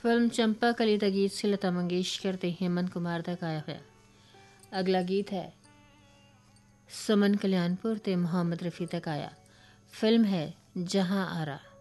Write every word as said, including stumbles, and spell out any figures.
Film चंपा कली का गीत से लता मंगेशकर ते हेमंत कुमार का गाया होया। अगला गीत है सुमन कल्याणपुर ते मोहम्मद रफ़ी का गाया। फिल्म है जहां आरा।